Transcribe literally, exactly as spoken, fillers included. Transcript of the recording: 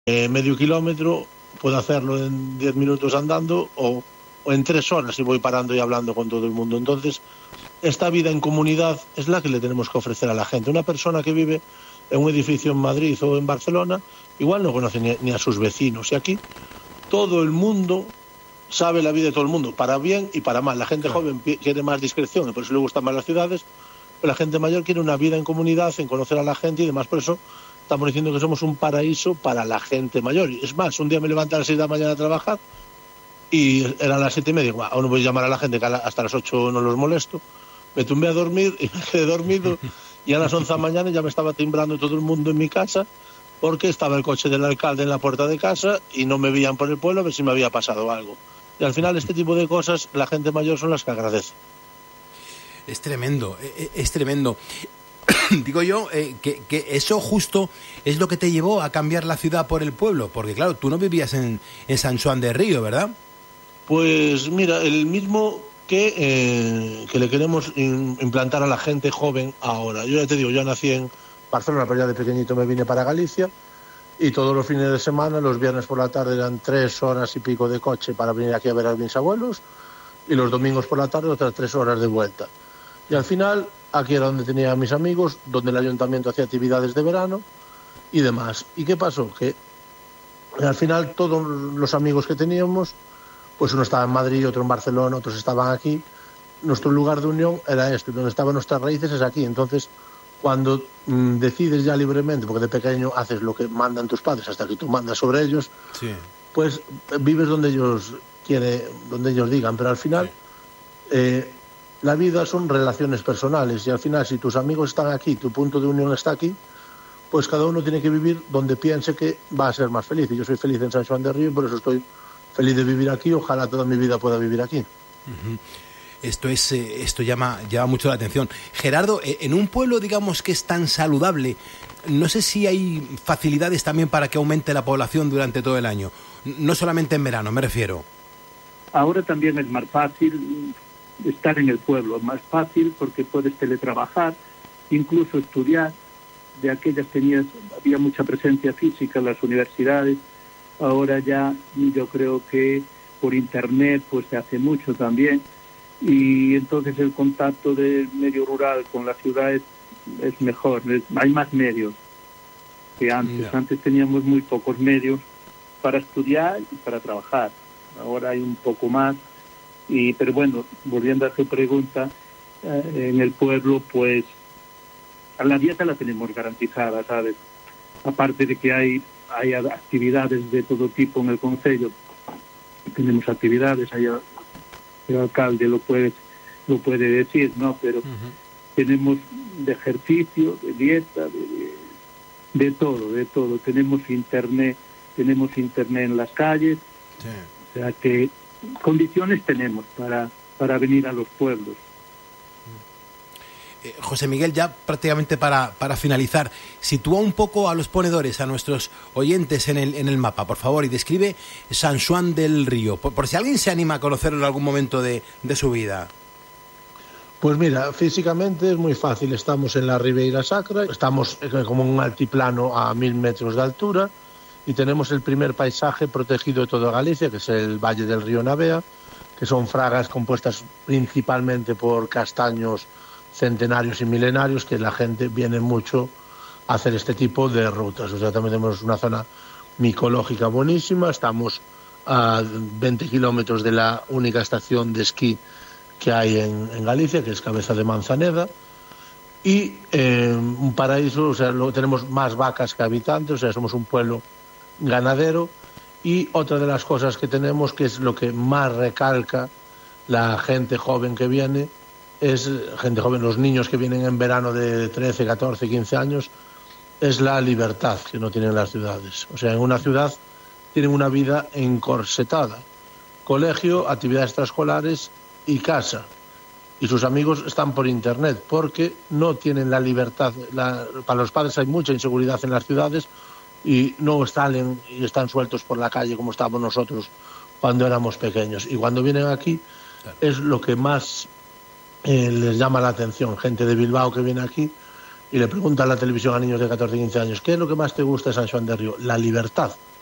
eh, medio kilómetro, puedo hacerlo en diez minutos andando o, o en tres horas si voy parando y hablando con todo el mundo. Entonces, esta vida en comunidad es la que le tenemos que ofrecer a la gente. Una persona que vive en un edificio en Madrid o en Barcelona, igual no conoce ni, ni a sus vecinos. Y aquí todo el mundo sabe la vida de todo el mundo, para bien y para mal. La gente claro. joven quiere más discreción y por eso le gustan más las ciudades, pero la gente mayor quiere una vida en comunidad, en conocer a la gente y demás. Por eso estamos diciendo que somos un paraíso para la gente mayor. Es más, un día me levanté a las seis de la mañana a trabajar y eran las siete y media. Aún no voy a llamar a la gente, que hasta las ocho no los molesto. Me tumbé a dormir y me quedé dormido y a las once de la mañana ya me estaba timbrando todo el mundo en mi casa porque estaba el coche del alcalde en la puerta de casa y no me veían por el pueblo a ver si me había pasado algo. Y al final este tipo de cosas la gente mayor son las que agradece. Es tremendo, es tremendo. Digo yo eh, que, que eso justo es lo que te llevó a cambiar la ciudad por el pueblo, porque claro, tú no vivías en, en San Juan de Río, ¿verdad? Pues mira, el mismo que, eh, que le queremos in, implantar a la gente joven ahora. Yo ya te digo, yo nací en Barcelona, pero ya de pequeñito me vine para Galicia y todos los fines de semana, los viernes por la tarde eran tres horas y pico de coche para venir aquí a ver a mis abuelos y los domingos por la tarde otras tres horas de vuelta. Y al final, aquí era donde tenía a mis amigos, donde el ayuntamiento hacía actividades de verano y demás. ¿Y qué pasó? Que al final todos los amigos que teníamos, pues uno estaba en Madrid, otro en Barcelona, otros estaban aquí. Nuestro lugar de unión era esto, y donde estaban nuestras raíces es aquí. Entonces, cuando mmm, decides ya libremente, porque de pequeño haces lo que mandan tus padres hasta que tú mandas sobre ellos, sí. pues vives donde ellos quieren, donde ellos digan, pero al final sí. eh, la vida son relaciones personales y al final si tus amigos están aquí, tu punto de unión está aquí, pues cada uno tiene que vivir donde piense que va a ser más feliz. Y yo soy feliz en San Juan de Río y por eso estoy feliz de vivir aquí. Ojalá toda mi vida pueda vivir aquí. Uh-huh. Esto es eh, esto llama, llama mucho la atención. Gerardo, eh, en un pueblo, digamos, que es tan saludable, no sé si hay facilidades también para que aumente la población durante todo el año. No solamente en verano, me refiero. Ahora también es más fácil estar en el pueblo, más fácil porque puedes teletrabajar, incluso estudiar. De aquellas tenías, había mucha presencia física en las universidades. Ahora ya yo creo que por internet pues se hace mucho también. Y entonces el contacto del medio rural con la ciudad es, es mejor, es, hay más medios que antes. No. Antes teníamos muy pocos medios para estudiar y para trabajar. Ahora hay un poco más. Y pero bueno, volviendo a tu pregunta, eh, en el pueblo pues la dieta la tenemos garantizada, ¿sabes? Aparte de que hay, hay actividades de todo tipo en el concello, tenemos actividades allá. El alcalde lo puede lo puede decir, ¿no? Pero uh-huh. tenemos de ejercicio, de dieta, de, de todo, de todo. Tenemos internet, tenemos internet en las calles, sí. O sea que condiciones tenemos para para venir a los pueblos. Eh, José Miguel, ya prácticamente para, para finalizar, sitúa un poco a los ponedores, a nuestros oyentes en el, en el mapa, por favor, y describe San Juan del Río, por, por si alguien se anima a conocerlo en algún momento de, de su vida. Pues mira, físicamente es muy fácil, estamos en la Ribeira Sacra, estamos como en un altiplano a mil metros de altura y tenemos el primer paisaje protegido de toda Galicia, que es el Valle del Río Navea, que son fragas compuestas principalmente por castaños centenarios y milenarios, que la gente viene mucho a hacer este tipo de rutas. O sea, también tenemos una zona micológica buenísima, estamos a veinte kilómetros de la única estación de esquí que hay en, en Galicia, que es Cabeza de Manzaneda, y eh, un paraíso, o sea, lo, tenemos más vacas que habitantes, o sea, somos un pueblo ganadero, y otra de las cosas que tenemos, que es lo que más recalca la gente joven que viene, es gente joven, los niños que vienen en verano de trece, catorce, quince años, es la libertad que no tienen las ciudades. O sea, en una ciudad tienen una vida encorsetada. Colegio, actividades extraescolares y casa. Y sus amigos están por internet porque no tienen la libertad. La, para los padres hay mucha inseguridad en las ciudades y no salen y están sueltos por la calle como estábamos nosotros cuando éramos pequeños. Y cuando vienen aquí, es lo que más Eh, les llama la atención. Gente de Bilbao que viene aquí y le preguntan en la televisión a niños de catorce y quince años, ¿qué es lo que más te gusta de San Xoán de Río? La libertad.